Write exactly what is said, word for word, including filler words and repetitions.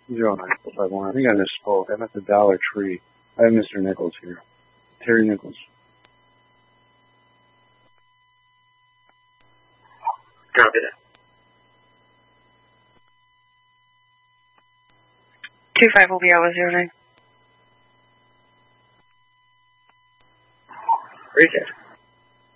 Zero nine four five one. I think I misspoke. I'm at the Dollar Tree. I have Mister Nichols here. Terry Nichols. Copy that. Two five will be out with zero nine. Appreciate it.